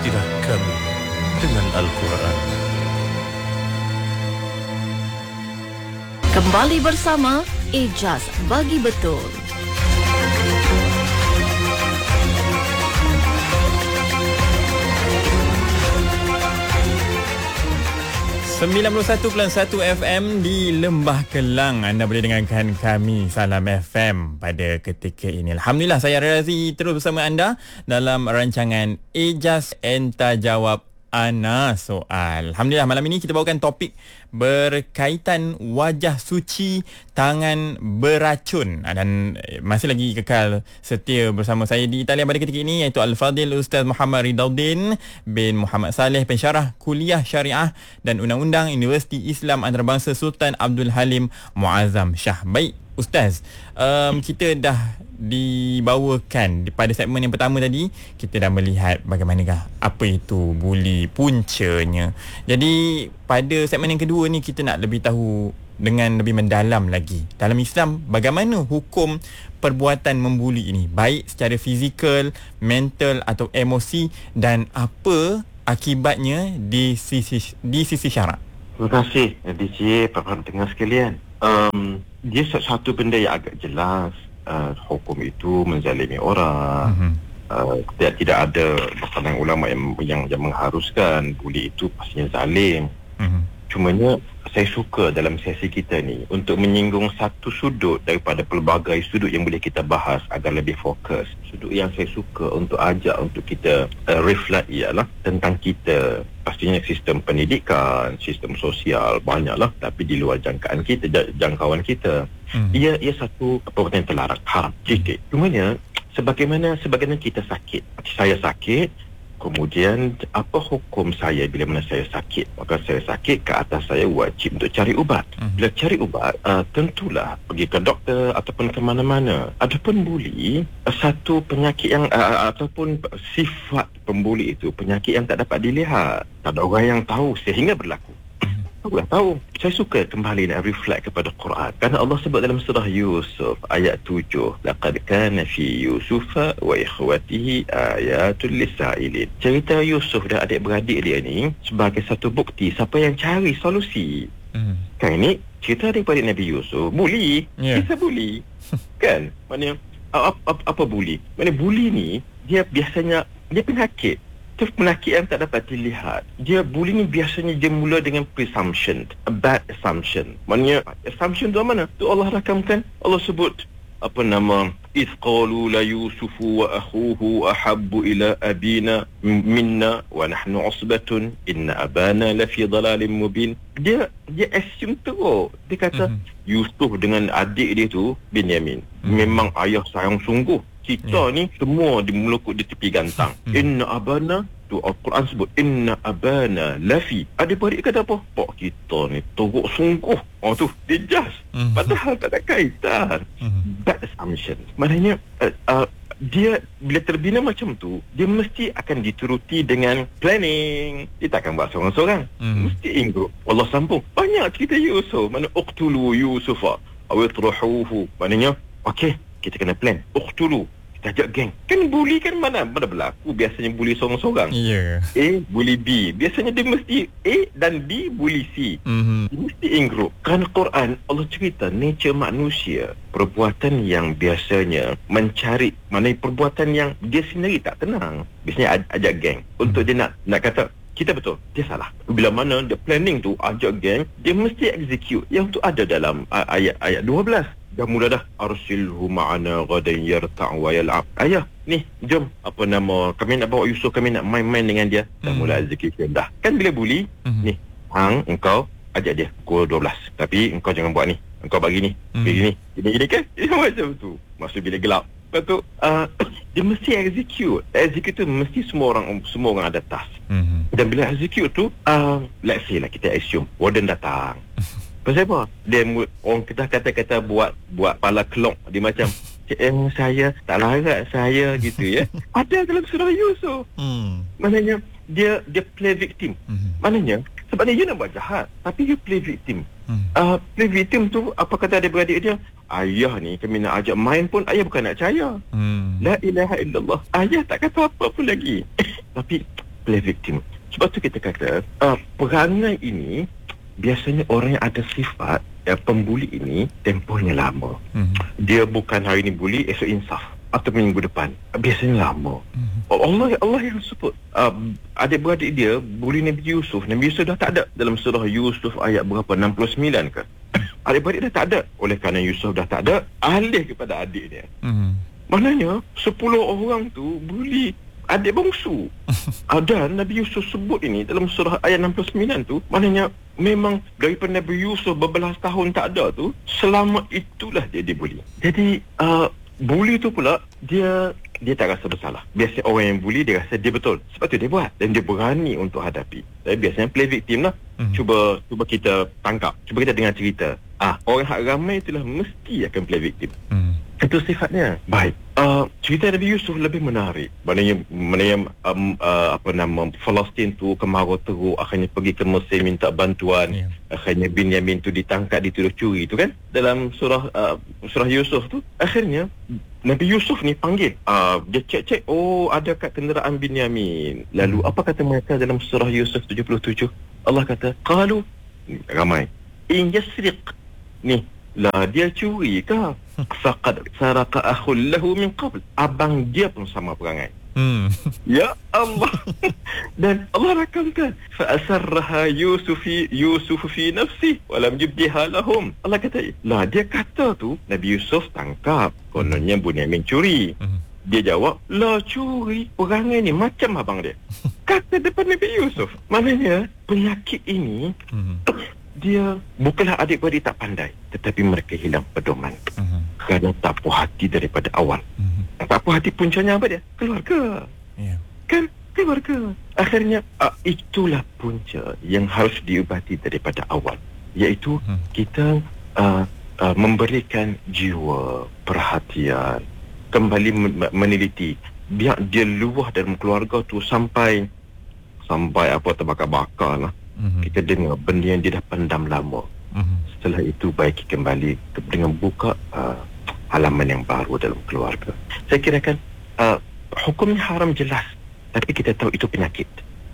Ikutilah kami dengan Al-Quran. Kembali bersama Ijaz Bagi Betul. ...91.1 FM di Lembah Kelang. Anda boleh dengarkan kami Salam FM pada ketika ini. Alhamdulillah, saya Razi terus bersama anda dalam rancangan Ijaz Enta Jawab Ana Soal. Alhamdulillah, malam ini kita bawakan topik berkaitan wajah suci tangan beracun, dan masih lagi kekal setia bersama saya di talian pada ketika ini, iaitu Al-Fadil Ustaz Muhammad Ridauddin bin Muhammad Saleh, pensyarah Kuliah Syariah dan Undang-Undang Universiti Islam Antarabangsa Sultan Abdul Halim Muazzam Shah. Baik Ustaz, kita dah dibawakan pada segmen yang pertama tadi, kita dah melihat bagaimanakah apa itu buli, puncanya. Jadi pada segmen yang kedua ni, kita nak lebih tahu dengan lebih mendalam lagi dalam Islam bagaimana hukum perbuatan membuli ini, baik secara fizikal, mental atau emosi, dan apa akibatnya di sisi syarak. Terima kasih DJ, para pendengar sekalian. Dia satu benda yang agak jelas. Hukum itu menzalimi orang. Tidak ada kalangan ulama yang mengharuskan buli itu pastinya zalim. Cumanya saya suka dalam sesi kita ni untuk menyinggung satu sudut daripada pelbagai sudut yang boleh kita bahas agar lebih fokus. Sudut yang saya suka untuk ajak untuk kita reflect ialah tentang kita. Pastinya sistem pendidikan, sistem sosial banyaklah, tapi di luar jangkaan kita, jangkauan kita. Ia satu perbuatan yang terlarang, haram, titik. Cumanya sebagaimana kita sakit, saya sakit, kemudian apa hukum saya bila mana saya sakit? Maka saya sakit, ke atas saya wajib untuk cari ubat. Bila cari ubat, tentulah pergi ke doktor ataupun ke mana-mana. Adapun buli, satu penyakit yang ataupun sifat pembuli itu penyakit yang tak dapat dilihat. Tak ada orang yang tahu sehingga berlaku. Allah tahu. Saya suka kembali nak reflect kepada Quran. Kerana Allah sebut dalam surah Yusuf ayat 7, laqad kana fi Yusufa wa ikhwatihi ayatul lisailin. Cerita Yusuf dan adik-beradik dia ni sebagai satu bukti siapa yang cari solusi. Kan ini cerita daripada Nabi Yusuf. Buli, kisah buli. Kan? Maknanya apa buli? Maknanya buli ni dia biasanya dia penyakit. Penyakit yang tak dapat dilihat. Bully ni biasanya dia mula dengan presumption, a bad assumption. Maknanya assumption tu mana? Tu Allah rakamkan. Allah sebut apa nama, إذ قالوا ليوسف وأخوه أحب إلى أبينا منا ونحن عصبة إن أبانا لفي ضلال مبين. Dia assume teruk. Dia kata Yusuf dengan adik dia tu Binyamin memang ayah sayang sungguh. Kita ni semua dimelukut di tepi gantang. Inna abana, tu Al-Quran sebut inna abana lafi. Adik-beradik kata apa? Pak kita ni teruk sungguh. Oh tu, dia just. Padahal tak ada kaitan. Bad assumption. Maknanya dia bila terbina macam tu, dia mesti akan dituruti dengan planning. Dia tak akan buat seorang-seorang. Mesti in group. Allah sambung. Banyak cerita Yusuf. Mana uqtulu Yusufa awitruhuhu. Maknanya, okey, kita kena plan. Uqtulu, kita ajak geng. Kan bully kan mana berlaku biasanya bully seorang-seorang. A bully B. Biasanya dia mesti A dan B bully C. Dia mesti in group. Kerana Quran Allah cerita nature manusia, perbuatan yang biasanya mencari, mana perbuatan yang dia sendiri tak tenang. Biasanya ajak geng untuk dia nak kata kita betul, dia salah. Bila mana dia planning tu ajak geng, dia mesti execute. Yang tu ada dalam ayat 12. Dah mula dah, arsilhu ma'ana ghadan yarta' wa yal'ab. Ayah, ni jom, apa nama, kami nak bawa Yusuf, kami nak main-main dengan dia. Dah mula execution dah. Kan bila bully, ni hang engkau ajak dia pukul 12, tapi engkau jangan buat ni, engkau bagi ni, begini, gini kan. Dia macam tu. Maksud bila gelap, lepas tu dia mesti execute tu mesti semua orang ada task. Dan bila execute tu, let's say lah, kita assume warden datang. Pasal apa? Dia orang kita kata buat pala kelong. Dia macam saya tak larat saya gitu ya. Ada dalam surah Yusuf. Maknanya dia play victim. Maknanya sebabnya dia nak buat jahat, tapi dia play victim. Play victim tu apa kata adik-beradik dia? Ayah ni kami nak ajak main pun ayah bukan nak percaya. La ilaha illallah. Ayah tak kata apa pun lagi. Tapi play victim. Sebab tu kita kata perangai ini biasanya orang yang ada sifat pembuli ini tempohnya lama. Dia bukan hari ni buli, esok insaf atau minggu depan. Biasanya lama. Allah yang sebut adik-beradik dia buli Nabi Yusuf. Nabi Yusuf dah tak ada dalam surah Yusuf ayat berapa, 69 ke. Adik-beradik dah tak ada. Oleh kerana Yusuf dah tak ada, alih kepada adik dia. Maknanya 10 orang tu buli adik bongsu. Dan Nabi Yusuf sebut ini dalam surah ayat 69 tu, maknanya memang daripada Nabi Yusuf berbelas tahun tak ada tu, selama itulah dia dibuli. Jadi buli tu pula dia tak rasa bersalah. Biasanya orang yang buli dia rasa dia betul, sebab tu dia buat dan dia berani untuk hadapi. Tapi biasanya play victim lah. Cuba kita tangkap, cuba kita dengar cerita. Orang hak ramai itulah mesti akan play victim. Itu sifatnya. Baik. Cerita Nabi Yusuf lebih menarik. Maknanya Palestin tu kemarau teruk, akhirnya pergi ke Mesir minta bantuan. Akhirnya Binyamin tu ditangkap, dituduh curi tu kan. Dalam surah Yusuf tu, akhirnya Nabi Yusuf ni panggil. Dia cek, ada kat kenderaan Binyamin. Lalu apa kata mereka dalam surah Yusuf 77? Allah kata, qalu, ramai, in yasriq, ni lah dia curi ke? Faqad saraka akhul lahu min qabl. Abang dia pun sama perangai. Ya Allah. Dan Allah rakamkan, fa asarraha Yusuf fi nafsi wa lam yubdiha lahum. Allah kata, lah dia kata tu Nabi Yusuf tangkap, kononnya Bunyamin curi. Dia jawab, lah curi, perangai ni macam abang dia. Kata depan Nabi Yusuf. Maknanya penyakit ini dia bukanlah adik-beradik tak pandai, tetapi mereka hilang pedoman. Kerana tak puas hati daripada awal. Tak puas hati puncanya apa dia? Keluarga. Kan? Keluarga. Akhirnya itulah punca yang harus diubati daripada awal, iaitu kita memberikan jiwa perhatian, kembali meneliti. Biar dia luah dalam keluarga tu sampai apa terbakar-bakar lah. Kita dengar benda yang dia dah pendam lama. Setelah itu baiki kembali dengan buka halaman yang baru dalam keluarga. Saya kirakan hukumnya haram jelas, tapi kita tahu itu penyakit,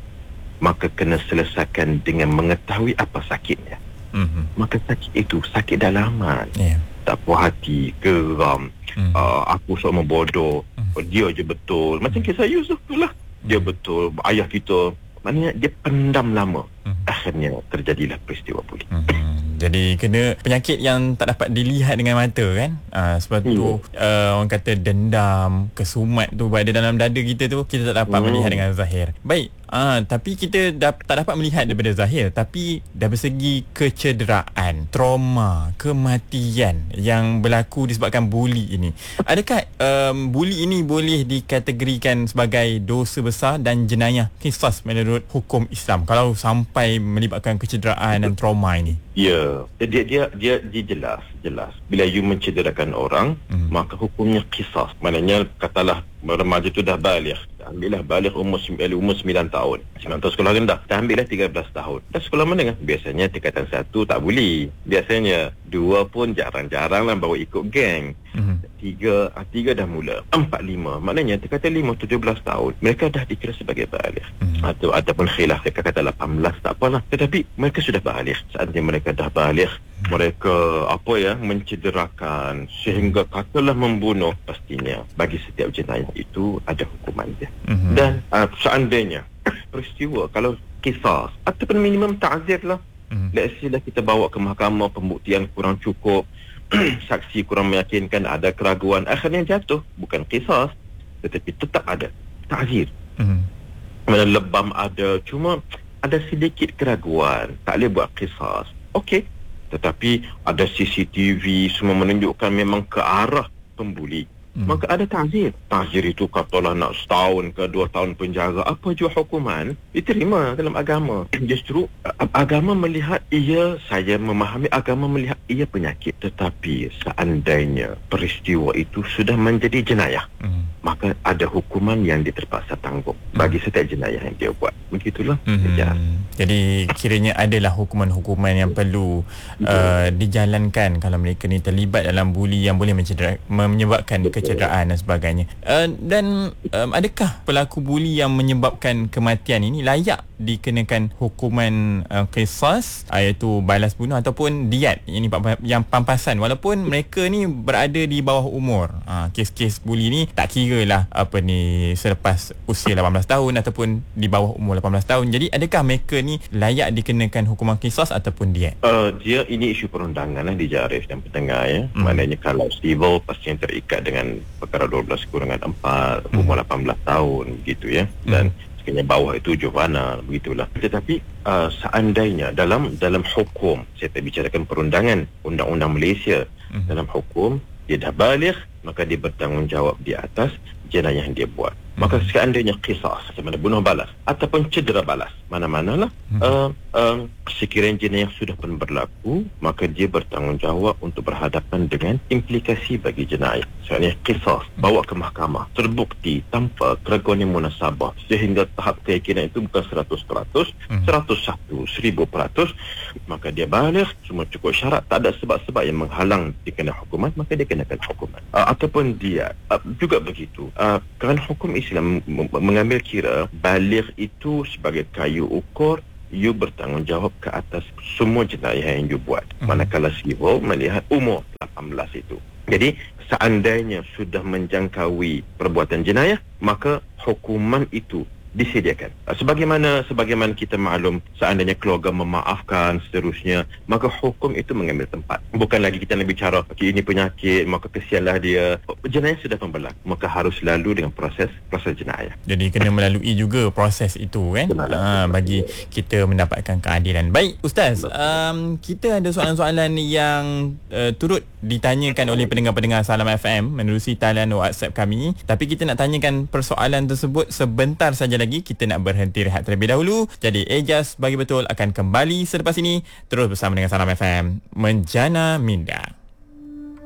maka kena selesaikan dengan mengetahui apa sakitnya. Maka sakit itu sakit dalaman. Tak puas hati, geram, aku seorang bodoh, dia je betul. Macam kisah Yusuf tu lah, dia betul, ayah kita. Maknanya dia pendam lama. Akhirnya terjadilah peristiwa buli. Jadi kena penyakit yang tak dapat dilihat dengan mata kan. Sebab tu orang kata dendam, kesumat tu berada dalam dada kita tu, kita tak dapat melihat dengan zahir. Baik, tapi kita tak dapat melihat daripada zahir, tapi dari segi kecederaan, trauma, kematian yang berlaku disebabkan buli ini, adakah buli ini boleh dikategorikan sebagai dosa besar dan jenayah qisas menurut hukum Islam kalau sampai melibatkan kecederaan dan trauma ini? Ya, dia jelas. Bila you mencederakan orang, maka hukumnya qisas. Maknanya katalah remaja tu dah baligh, ambillah baligh umur 9 tahun. 9 tahun sekolah rendah, dah ambillah 13 tahun. Dah sekolah menengah. Biasanya tingkatan 1 tak boleh. Biasanya 2 pun jarang-jarang lah baru ikut geng. 3 dah mula. 4, 5. Maknanya tingkatan 5, 17 tahun, mereka dah dikira sebagai baligh. Atau ataupun khilaf, mereka kata 18, tak apalah. Tetapi mereka sudah baligh. Saatnya mereka dah baligh, mereka mencederakan sehingga katalah membunuh, pastinya bagi setiap jenayah itu ada hukuman dia. Dan seandainya peristiwa kalau kisah ataupun minimum ta'zir lah, let's say lah kita bawa ke mahkamah, pembuktian kurang cukup, saksi kurang meyakinkan, ada keraguan, akhirnya jatuh bukan kisah, tetapi tetap ada ta'zir. Lebam ada, cuma ada sedikit keraguan, tak boleh buat kisah. Okey, tetapi ada CCTV semua menunjukkan memang ke arah pembuli, maka ada ta'zir. Ta'zir itu katalah nak setahun ke 2 tahun penjara, apa jua hukuman diterima dalam agama. Justru agama melihat saya memahami agama melihat ia penyakit, tetapi seandainya peristiwa itu sudah menjadi jenayah, maka ada hukuman yang dia terpaksa tanggung bagi setiap jenayah yang dia buat. Begitulah. Ejaz. Jadi kiranya adalah hukuman-hukuman yang perlu dijalankan kalau mereka ni terlibat dalam buli yang boleh menyebabkan kecederaan dan sebagainya. Dan adakah pelaku buli yang menyebabkan kematian ini layak dikenakan hukuman qisas, iaitu balas bunuh ataupun diat yang pampasan, walaupun mereka ni berada di bawah umur. Kes-kes buli ni tak kira lah selepas usia 18 tahun ataupun di bawah umur 18 tahun. Jadi adakah mereka ni layak dikenakan hukuman qisas ataupun diat? Dia ini isu perundangan di Jarif dan pendengar ya. Maknanya kalau civil pasti yang terikat dengan perkara 12-4 umur 18 tahun begitu ya. Dan sekiranya bawah itu juvana begitulah. Tetapi seandainya dalam hukum, saya tak bicarakan perundangan, undang-undang Malaysia, dalam hukum dia dah baligh, maka dia bertanggungjawab di atas jenayah yang dia buat. Maka seandainya qisas, macam mana bunuh balas ataupun cedera balas, mana-manalah, sekiranya jenayah sudah pun berlaku, maka dia bertanggungjawab untuk berhadapan dengan implikasi bagi jenayah. Seandainya qisas, bawa ke mahkamah, terbukti tanpa keraguan yang munasabah sehingga tahap keyakinan itu bukan 100%, 101, 1000%, maka dia baligh, semua cukup syarat, tak ada sebab-sebab yang menghalang dikena hukuman, maka dia kenakan hukuman. Ataupun dia juga begitu. Kerana hukum Islam mengambil kira baligh itu sebagai kayu ukur, you bertanggungjawab ke atas semua jenayah yang you buat. Manakala civil melihat umur 18 itu. Jadi seandainya sudah menjangkaui perbuatan jenayah, maka hukuman itu disediakan. Sebagaimana kita maklum, seandainya keluarga memaafkan seterusnya, maka hukum itu mengambil tempat. Bukan lagi kita nak bicara ini penyakit, maka kesianlah dia. Jenayah sudah berlaku, maka harus lalu dengan proses jenayah. Jadi kena melalui juga proses itu kan, bagi kita mendapatkan keadilan. Baik Ustaz, kita ada soalan-soalan yang turut ditanyakan oleh pendengar-pendengar Salam FM menerusi talian WhatsApp kami, tapi kita nak tanyakan persoalan tersebut sebentar saja lagi. Kita nak berhenti rehat terlebih dahulu. Jadi Ejaz Bagi Betul akan kembali selepas ini. Terus bersama dengan Salam FM Menjana Minda.